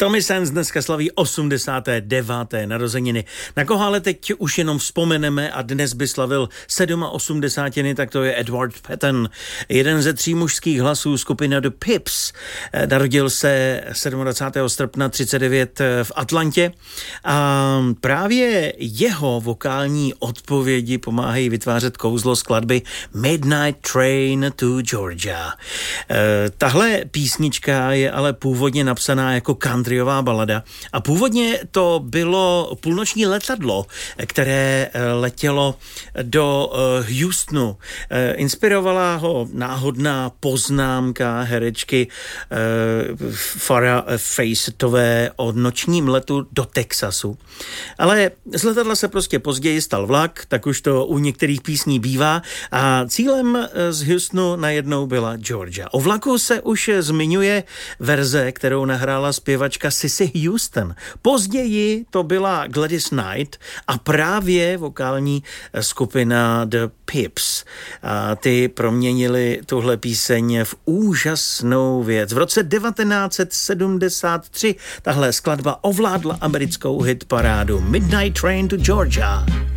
Tommy Sands dneska slaví 89. narozeniny. Na koho ale teď už jenom vzpomeneme a dnes by slavil 87, tak to je Edward Patton, jeden ze 3 mužských hlasů skupiny The Pips. Narodil se 27. srpna 39 v Atlantě a právě jeho vokální odpovědi pomáhají vytvářet kouzlo skladby Midnight Train to Georgia. Tahle písnička je ale původně napsaná jako countryová balada a původně to bylo půlnoční letadlo, které letělo do Houstonu. Inspirovala ho náhodná poznámka herečky Farrah Fawcettové o nočním letu do Texasu. Ale z letadla se prostě později stal vlak, tak už to u některých písní bývá a cílem z Houstonu najednou byla Georgia. O vlaku se už zmiňuje verze, kterou nahrála zpěvačka Cissy Houston. Později to byla Gladys Knight a právě vokální skupina The Pips. A ty proměnili tuhle píseň v úžasnou věc. V roce 1973 tahle skladba ovládla americkou hitparádu Midnight Train to Georgia.